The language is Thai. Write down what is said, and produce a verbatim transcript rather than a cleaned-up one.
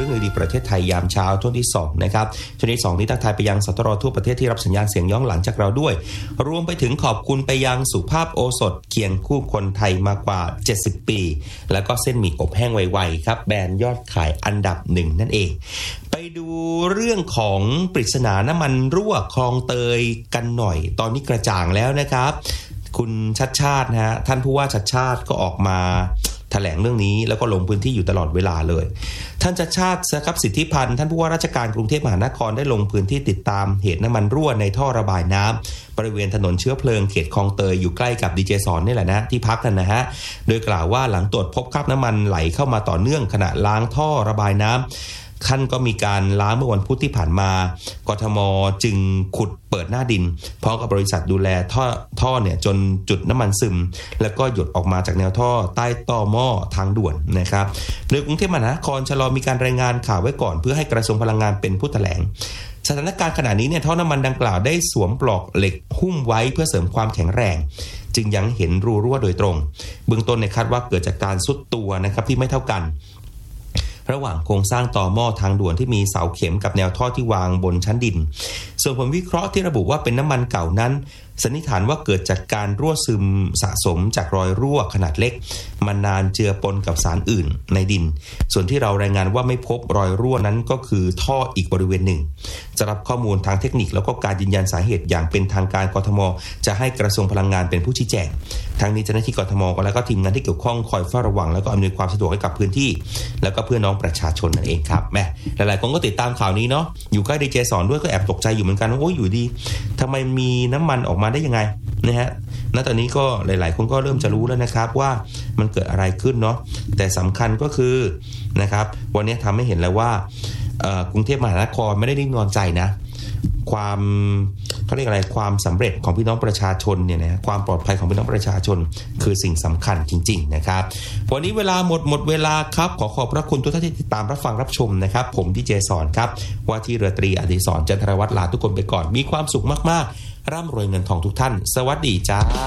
รื่องดีประเทศไทยยามเช้าช่วงที่สองนะครับช่วงที่สองนี้ทักทายไปยังสตรทั่วประเทศที่รับสัญญาณเสียงย้อนหลังจากเราด้วยรวมไปถึงขอบคุณไปยังสุภาพโอสถเคียงคู่คนไทยมากว่าเจ็ดสิบปีแล้วก็เส้นหมี่อบแห้งไวๆครับแบรนด์ยอดขายอันดับหนึ่งนั่นเองไปดูเรื่องของปริศนาน้ำมันรั่วคลองเตยกันหน่อยตอนนี้กระจ่างแล้วนะครับคุณชัดชาตินะฮะท่านผู้ว่าชัดชาติก็ออกมาแถลงเรื่องนี้แล้วก็ลงพื้นที่อยู่ตลอดเวลาเลยท่านชัดชาติครับสิทธิพันธ์ท่านผู้ว่าราชการกรุงเทพมหานครได้ลงพื้นที่ติดตามเหตุน้ำมันรั่วในท่อระบายน้ำบริเวณถนนเชื้อเพลิงเขตคลองเตยอยู่ใกล้กับดีเจสอนนี่แหละนะที่พักกันนะฮะโดยกล่าวว่าหลังตรวจพบคราบน้ำมันไหลเข้ามาต่อเนื่องขณะล้างท่อระบายน้ำท่านก็มีการล้างเมื่อวันพุธที่ผ่านมากทมจึงขุดเปิดหน้าดินพร้อมกับบริษัทดูแลท่อท่อเนี่ยจนจุดน้ำมันซึมแล้วก็หยดออกมาจากแนวท่อใต้ต่อหม้อทางด่วนนะครับโดยกรุงเทพมหานครชะลอมีการรายงานข่าวไว้ก่อนเพื่อให้กระทรวงพลังงานเป็นผู้แถลงสถานการณ์ขณะนี้เนี่ยท่อน้ำมันดังกล่าวได้สวมปลอกเหล็กหุ้มไว้เพื่อเสริมความแข็งแรงจึงยังเห็นรูรั่วโดยตรงเบื้องต้นเนี่ยคาดว่าเกิดจากการซุดตัวนะครับที่ไม่เท่ากันระหว่างโครงสร้างต่อหม้อทางด่วนที่มีเสาเข็มกับแนวท่อที่วางบนชั้นดินส่วนผลวิเคราะห์ที่ระบุว่าเป็นน้ำมันเก่านั้นสันนิษฐานว่าเกิดจากการรั่วซึมสะสมจากรอยรั่วขนาดเล็กมานานเจือปนกับสารอื่นในดินส่วนที่เรารายงานว่าไม่พบรอยรั่วนั้นก็คือท่ออีกบริเวณหนึ่งจะรับข้อมูลทางเทคนิคแล้วก็การยืนยันสาเหตุอย่างเป็นทางการกทมจะให้กระทรวงพลังงานเป็นผู้ชี้แจงทั้งนี้เจ้าหน้าที่กทมก็แล้วก็ทีมงานที่เกี่ยวข้องคอยเฝ้าระวังแล้วก็อำนวยความสะดวกให้กับพื้นที่แล้วก็เพื่อน้องประชาชนนั่นเองครับแม่หลายๆคนก็ติดตามข่าวนี้เนาะอยู่ใกล้ดีเจสอนด้วยก็แอบตกใจอยู่เหมือนกันว่าโอ้ยอยู่ดีทำไมมีน้ำมันออกมาได้ยังไงนะฮะณตอนนี้ก็หลายๆคนก็เริ่มจะรู้แล้วนะครับว่ามันเกิดอะไรขึ้นเนาะแต่สำคัญก็คือนะครับวันนี้ทำให้เห็นแล้วว่ากรุงเทพมหานครไม่ได้นิ่งนอนใจนะความเขาเรียกอะไรความสำเร็จของพี่น้องประชาชนเนี่ยนะความปลอดภัยของพี่น้องประชาชนคือสิ่งสำคัญจริงๆนะครับวันนี้เวลาหมดหมดเวลาครับขอขอบพระคุณทุกท่านที่ติดตามรับฟังรับชมนะครับผมดีเจสอนครับว่าที่เรือตรีอดิศรจันทรวัฒน์ลาทุกคนไปก่อนมีความสุขมากๆร่ำรวยเงินทองทุกท่านสวัสดีจ้า